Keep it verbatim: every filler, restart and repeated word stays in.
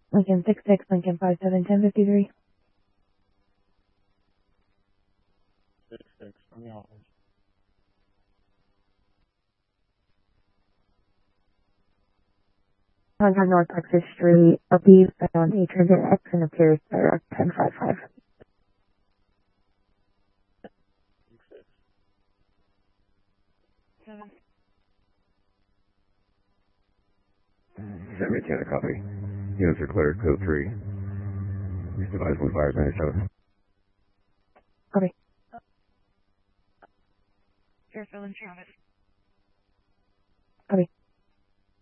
Lincoln six six, Lincoln five seven, ten fifty-three. six six from the office. one hundred North Texas Street, a B found a Transit X and appears direct ten five five. six six. Seven. seventy-two, a copy. Units are cleared, code three. Device one five ninety-seven. Copy. Fairfield and Travis. Copy.